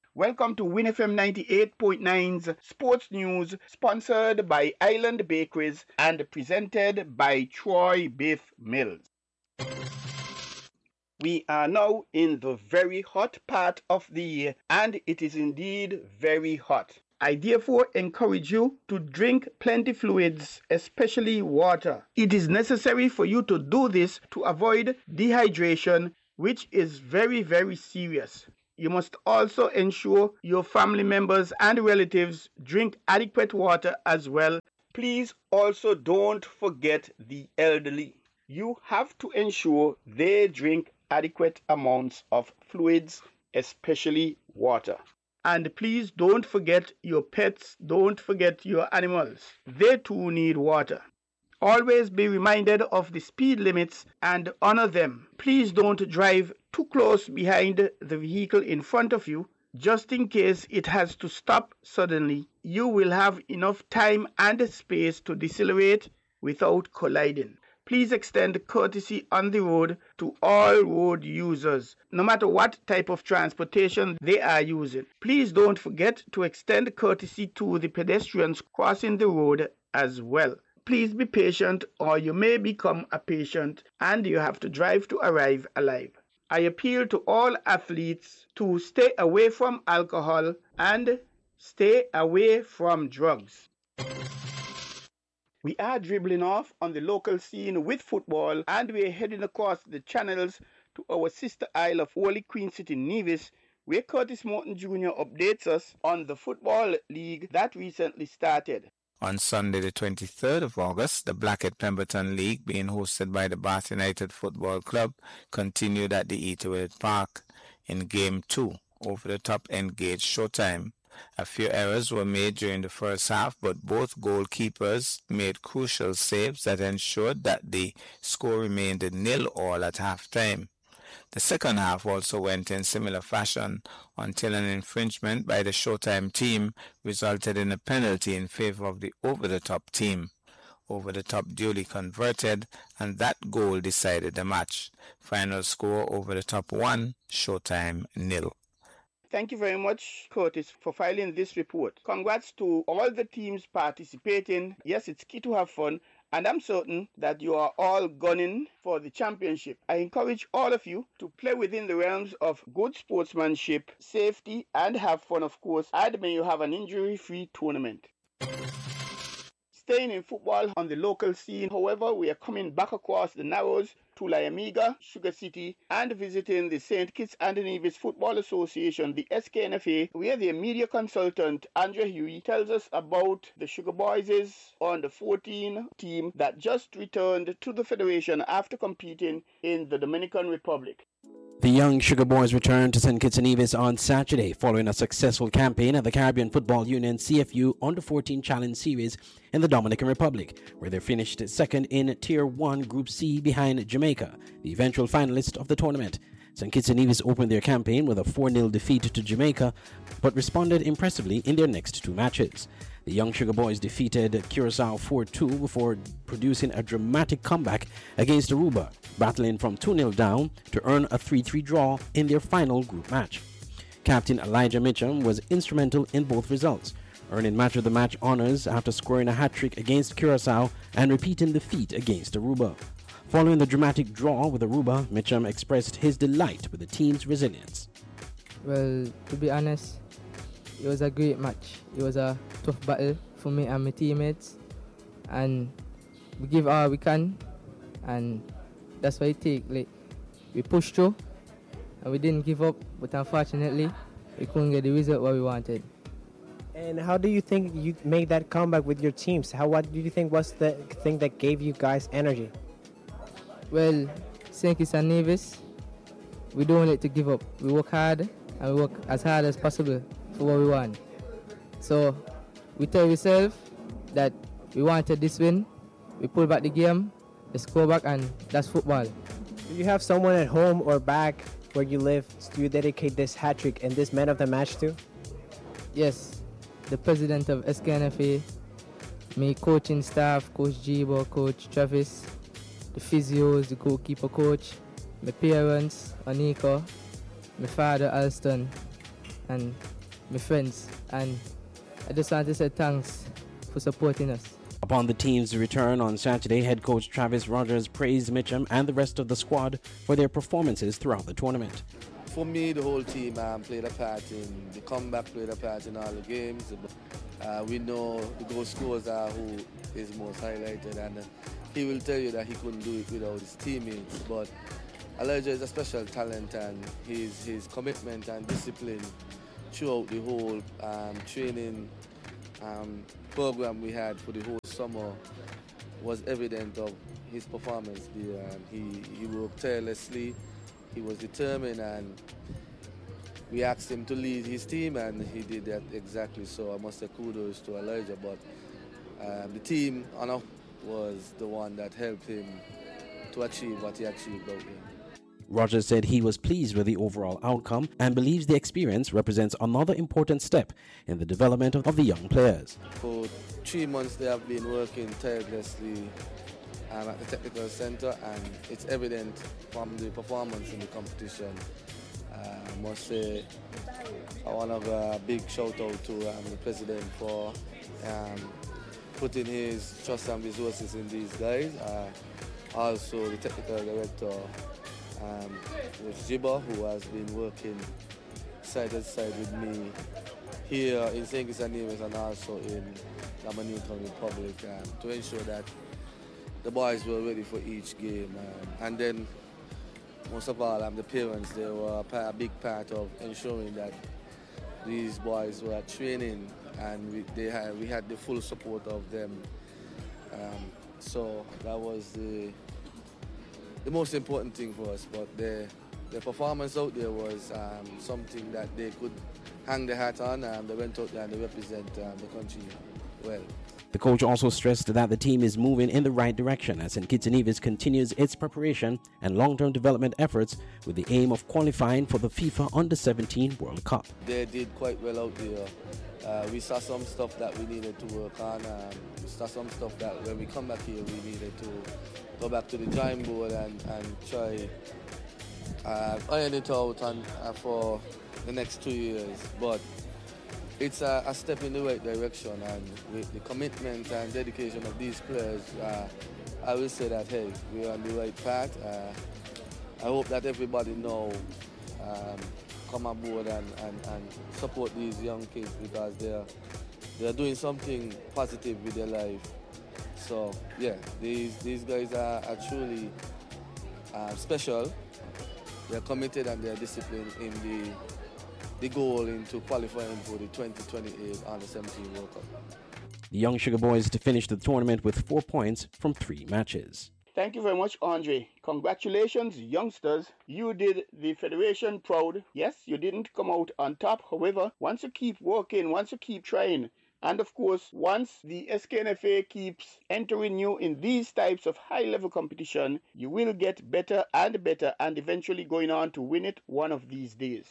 Welcome to WinFM 98.9's Sports News, sponsored by Island Bakeries and presented by Troy Beef Mills. We are now in the very hot part of the year, and it is indeed very hot. I therefore encourage you to drink plenty fluids, especially water. It is necessary for you to do this to avoid dehydration, which is very, very serious. You must also ensure your family members and relatives drink adequate water as well. Please also don't forget the elderly. You have to ensure they drink adequate amounts of fluids, especially water. And please don't forget your pets, don't forget your animals. They too need water. Always be reminded of the speed limits and honor them. Please don't drive too close behind the vehicle in front of you. Just in case it has to stop suddenly, you will have enough time and space to decelerate without colliding. Please extend courtesy on the road to all road users, no matter what type of transportation they are using. Please don't forget to extend courtesy to the pedestrians crossing the road as well. Please be patient, or you may become a patient and you have to drive to arrive alive. I appeal to all athletes to stay away from alcohol and stay away from drugs. We are dribbling off on the local scene with football, and we're heading across the channels to our sister isle of Holy Queen City, Nevis, where Curtis Morton Jr. updates us on the football league that recently started. On Sunday, the 23rd of August, the Blackhead Pemberton League, being hosted by the Bath United Football Club, continued at the Eatwood Park. In Game 2, over the top engaged Showtime. A few errors were made during the first half, but both goalkeepers made crucial saves that ensured that the score remained 0-0 at halftime. The second half also went in similar fashion until an infringement by the Showtime team resulted in a penalty in favor of the over-the-top team. Over-the-top duly converted, and that goal decided the match. Final score: over-the-top 1, Showtime 0. Thank you very much, Curtis, for filing this report. Congrats to all the teams participating. Yes, it's key to have fun, and I'm certain that you are all gunning for the championship. I encourage all of you to play within the realms of good sportsmanship, safety, and have fun, of course, and may you have an injury-free tournament. Staying in football on the local scene, however, we are coming back across the Narrows to Layamiga, Sugar City, and visiting the St. Kitts and Nevis Football Association, the SKNFA, where their media consultant, Andrea Huey, tells us about the Sugar Boys' under 14 team that just returned to the Federation after competing in the Dominican Republic. The young Sugar Boys returned to St. Kitts and Nevis on Saturday following a successful campaign at the Caribbean Football Union CFU Under 14 Challenge Series in the Dominican Republic, where they finished second in Tier 1 Group C behind Jamaica, the eventual finalist of the tournament. St. Kitts and Nevis opened their campaign with a 4-0 defeat to Jamaica, but responded impressively in their next two matches. The young Sugar Boys defeated Curacao 4-2 before producing a dramatic comeback against Aruba, battling from 2-0 down to earn a 3-3 draw in their final group match. Captain Elijah Mitchum was instrumental in both results, earning match of the match honors after scoring a hat-trick against Curacao and repeating the feat against Aruba. Following the dramatic draw with Aruba, Mitchum expressed his delight with the team's resilience. Well, to be honest, it was a great match. It was a tough battle for me and my teammates, and we give all we can, and that's what it takes. Like, we pushed through, and we didn't give up, but unfortunately, we couldn't get the result what we wanted. And how do you think you made that comeback with your teams? What do you think was the thing that gave you guys energy? Well, St. Kitts and Nevis, we don't like to give up. We work hard, and we work as hard as possible for what we want. So we tell ourselves that we wanted this win, we pull back the game, we score back, and that's football. Do you have someone at home or back where you live do you dedicate this hat-trick and this man of the match to? Yes, the president of SKNFA, my coaching staff, Coach Jibo, Coach Travis, the physios, the goalkeeper coach, my parents, Anika, my father, Alston, and my friends, and I just want to say thanks for supporting us. Upon the team's return on Saturday, head coach Travis Rogers praised Mitcham and the rest of the squad for their performances throughout the tournament. For me, the whole team played a part in the comeback, played a part in all the games. We know the goal scorers are who is most highlighted, and he will tell you that he couldn't do it without his teammates. But Elijah is a special talent, and his commitment and discipline throughout the whole training program we had for the whole summer was evident of his performance there. He worked tirelessly, he was determined, and we asked him to lead his team, and he did that exactly. So I must say kudos to Elijah, but the team was the one that helped him to achieve what he achieved out there. Rogers said he was pleased with the overall outcome and believes the experience represents another important step in the development of the young players. For 3 months they have been working tirelessly at the technical center, and it's evident from the performance in the competition. I must say I want to give a big shout out to the president for putting his trust and resources in these guys. Also the technical director, with Jiba, who has been working side by side with me here in St. Kitts and Nevis and also in Dominican Republic, to ensure that the boys were ready for each game. And then, most of all, the parents, they were a big part of ensuring that these boys were training, and we had the full support of them. So that was the most important thing for us, but their performance out there was something that they could hang their hat on, and they went out there and they represent the country well. The coach also stressed that the team is moving in the right direction as St. Kitts and Nevis continues its preparation and long-term development efforts with the aim of qualifying for the FIFA Under-17 World Cup. They did quite well out there. We saw some stuff that we needed to work on. We saw some stuff that when we come back here we needed to go back to the drawing board and try iron it out for the next 2 years. But it's a step in the right direction, and with the commitment and dedication of these players, I will say that, hey, we're on the right path. I hope that everybody now come aboard and support these young kids, because they're doing something positive with their life. So yeah, these guys are truly special. They're committed and they're disciplined in the goal into qualifying for the 2028 Under-17 World Cup. The young Sugar Boys to finish the tournament with 4 points from 3 matches. Thank you very much, Andre. Congratulations, youngsters. You did the Federation proud. Yes, you didn't come out on top. However, once you keep working, once you keep trying, and of course, once the SKNFA keeps entering you in these types of high-level competition, you will get better and eventually going on to win it one of these days.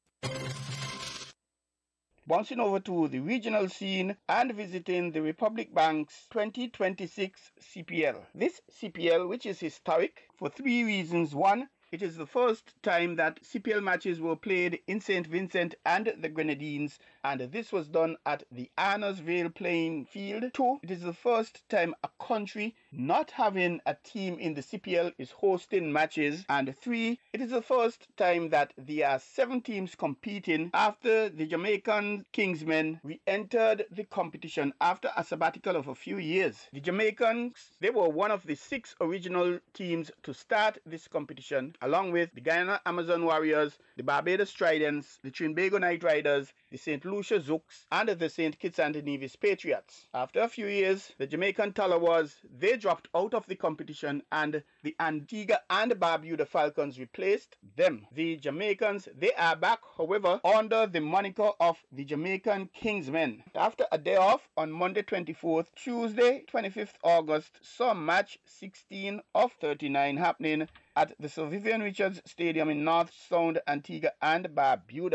Bouncing over to the regional scene and visiting the Republic Bank's 2026 CPL. This CPL, which is historic for 3 reasons. One, it is the first time that CPL matches were played in St. Vincent and the Grenadines, and this was done at the Arnos Vale playing field. 2, it is the first time a country not having a team in the CPL is hosting matches. And 3, it is the first time that there are 7 teams competing after the Jamaican Kingsmen re-entered the competition after a sabbatical of a few years. The Jamaicans, they were one of the 6 original teams to start this competition, along with the Guyana Amazon Warriors, the Barbados Tridents, the Trinbago Knight Riders, the St. Lucia Zooks, and the St. Kitts and Nevis Patriots. After a few years, the Jamaican Talawas, they dropped out of the competition, and the Antigua and Barbuda Falcons replaced them. The Jamaicans, they are back, however, under the moniker of the Jamaican Kingsmen. After a day off on Monday 24th, Tuesday 25th August, saw match 16 of 39 happening at the Sir Vivian Richards Stadium in North Sound, Antigua and Barbuda.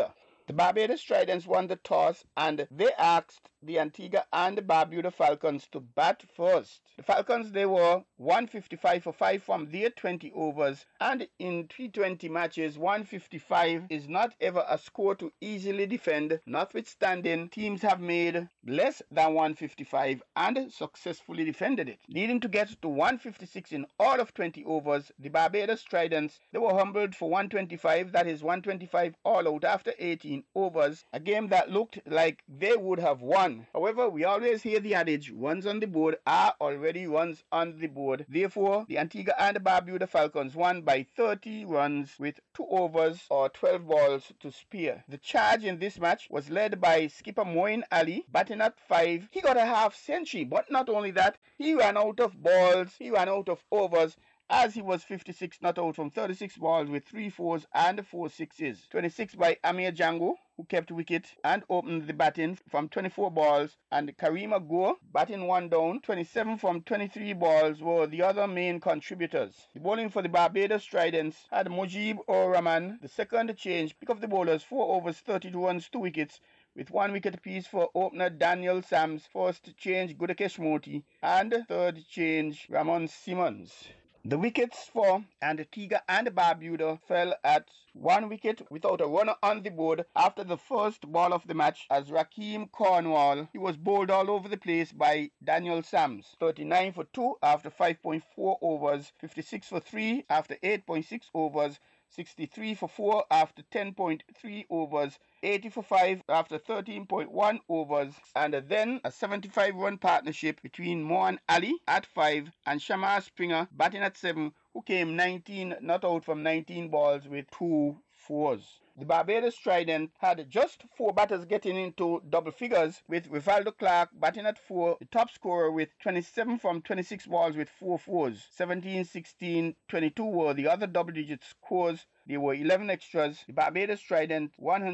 The Barbados Tridents won the toss and they asked the Antigua and Barbuda Falcons to bat first. The Falcons, they were 155 for 5 from their 20 overs, and in T20 matches 155 is not ever a score to easily defend. Notwithstanding, teams have made less than 155 and successfully defended it. Needing to get to 156 in all of 20 overs, the Barbados Tridents, they were humbled for 125, that is 125 all out after 18 overs, a game that looked like they would have won. However, we always hear the adage, runs on the board are already runs on the board. Therefore, the Antigua and Barbuda Falcons won by 30 runs with 2 overs or 12 balls to spare. The charge in this match was led by skipper Moeen Ali, batting at 5. He got a half century, but not only that, he ran out of balls, he ran out of overs, as he was 56 not out from 36 balls with 3 fours and 4 sixes. 26 by Amir Django, who kept wicket and opened the batting from 24 balls, and Karima Gore, batting 1 down. 27 from 23 balls were the other main contributors. The bowling for the Barbados Tridents had Mujib Ur Rahman, the second change, pick of the bowlers, 4 overs, 32 runs, 2 wickets, with 1 wicket apiece for opener Daniel Sams, first change Gudakesh Moti, and third change Ramon Simmons. The wickets for Antigua and Barbuda fell at 1 wicket without a runner on the board after the first ball of the match as Rakeem Cornwall, he was bowled all over the place by Daniel Sams. 39 for 2 after 5.4 overs, 56 for 3 after 8.6 overs, 63 for 4 after 10.3 overs, 80 for 5 after 13.1 overs, and then a 75-run partnership between Moeen Ali at 5 and Shamar Springer batting at 7, who came 19 not out from 19 balls with 2 fours. The Barbados Trident had just 4 batters getting into double figures, with Rivaldo Clark batting at 4, the top scorer with 27 from 26 balls with 4 fours. 17, 16, 22 were the other double-digit scores. There were 11 extras. The Barbados Trident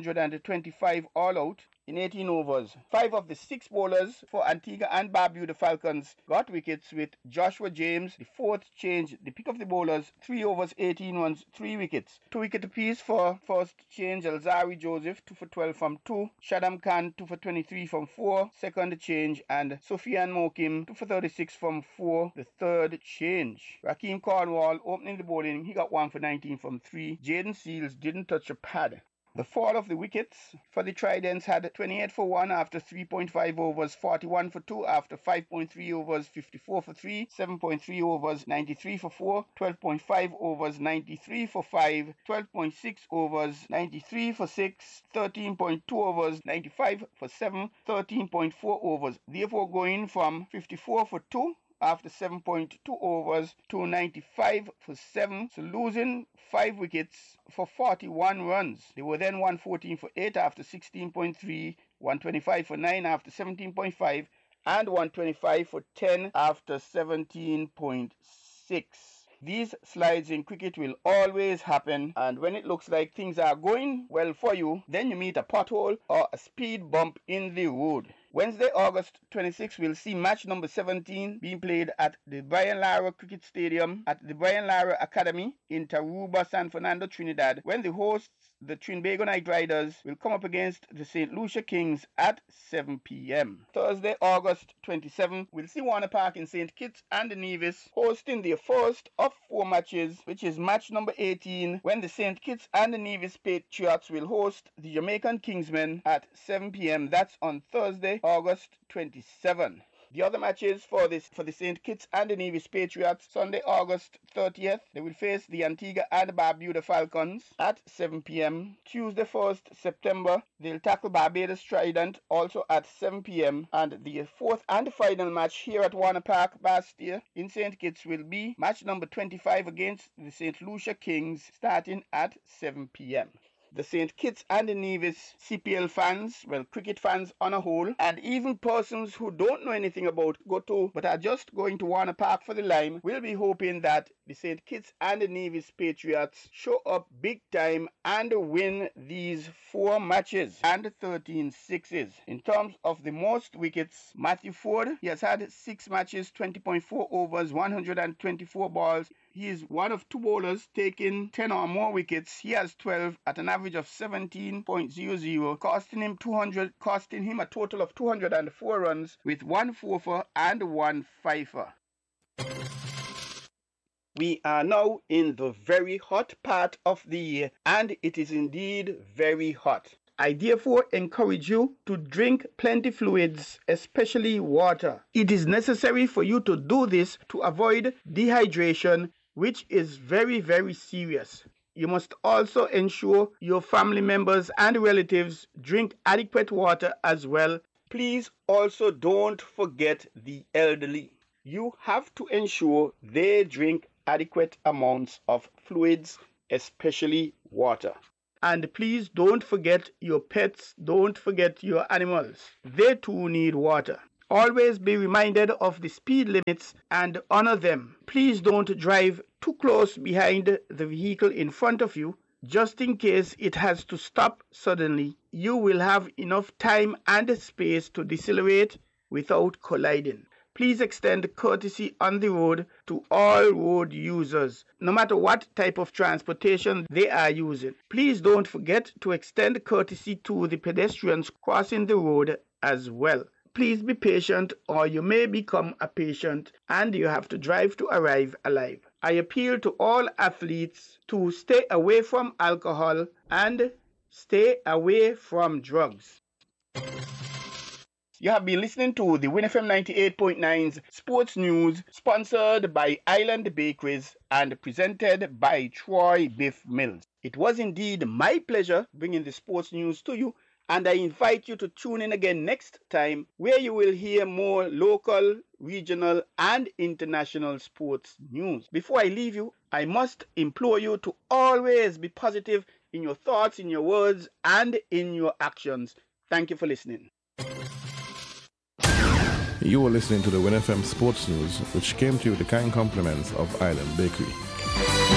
125 all out in 18 overs. 5 of the 6 bowlers for Antigua and Barbuda Falcons got wickets, with Joshua James, the fourth change, the pick of the bowlers, 3 overs, 18 runs, 3 wickets. 2 wicket apiece for first change Alzari Joseph, 2 for 12 from 2, Shadam Khan, 2 for 23 from 4, second change, and Sofian Mokim, 2 for 36 from 4, the third change. Rakeem Cornwall opening the bowling, he got 1 for 19 from 3. Jaden Seals didn't touch a pad. The fall of the wickets for the Tridents had 28 for 1 after 3.5 overs, 41 for 2 after 5.3 overs, 54 for 3, 7.3 overs, 93 for 4, 12.5 overs, 93 for 5, 12.6 overs, 93 for 6, 13.2 overs, 95 for 7, 13.4 overs. Therefore going from 54 for 2 after 7.2 overs to 95 for 7, so losing 5 wickets for 41 runs. They were then 114 for 8 after 16.3, 125 for 9 after 17.5, and 125 for 10 after 17.6. These slides in cricket will always happen, and when it looks like things are going well for you, then you meet a pothole or a speed bump in the road. Wednesday, August 26, we'll see match number 17 being played at the Brian Lara Cricket Stadium at the Brian Lara Academy in Taruba, San Fernando, Trinidad, when the hosts, the Trinbago Knight Riders, will come up against the St. Lucia Kings at 7 p.m. Thursday, August 27, we'll see Warner Park in St. Kitts and Nevis hosting their first of 4 matches, which is match number 18, when the St. Kitts and Nevis Patriots will host the Jamaican Kingsmen at 7 p.m. That's on Thursday, August 27. The other matches for the St. Kitts and the Nevis Patriots, Sunday, August 30th, they will face the Antigua and Barbuda Falcons at 7 p.m. Tuesday, 1st September, they'll tackle Barbados Trident also at 7 p.m. And the fourth and final match here at Warner Park, Bastia in St. Kitts will be match number 25 against the St. Lucia Kings starting at 7 p.m. The St. Kitts and Nevis CPL fans, well, cricket fans on a whole, and even persons who don't know anything about Goto but are just going to Warner Park for the Lime, will be hoping that the St. Kitts and Nevis Patriots show up big time and win these 4 matches and 13 sixes. In terms of the most wickets, Matthew Ford, he has had 6 matches, 20.4 overs, 124 balls. He is one of two bowlers taking 10 or more wickets. He has 12 at an average of 17.00, costing him a total of 204 runs with 1 four and 1 fifer. We are now in the very hot part of the year, and it is indeed very hot. I therefore encourage you to drink plenty fluids, especially water. It is necessary for you to do this to avoid dehydration, which is very, very serious. You must also ensure your family members and relatives drink adequate water as well. Please also don't forget the elderly. You have to ensure they drink adequate amounts of fluids, especially water. And please don't forget your pets, don't forget your animals. They too need water. Always be reminded of the speed limits and honor them. Please don't drive too close behind the vehicle in front of you. Just in case it has to stop suddenly, you will have enough time and space to decelerate without colliding. Please extend courtesy on the road to all road users, no matter what type of transportation they are using. Please don't forget to extend courtesy to the pedestrians crossing the road as well. Please be patient, or you may become a patient and you have to drive to arrive alive. I appeal to all athletes to stay away from alcohol and stay away from drugs. You have been listening to the Win FM 98.9's Sports News, sponsored by Island Bakeries and presented by Troy Biff Mills. It was indeed my pleasure bringing the sports news to you, and I invite you to tune in again next time, where you will hear more local, regional, and international sports news. Before I leave you, I must implore you to always be positive in your thoughts, in your words, and in your actions. Thank you for listening. You were listening to the Win FM Sports News, which came to you with the kind compliments of Island Bakery.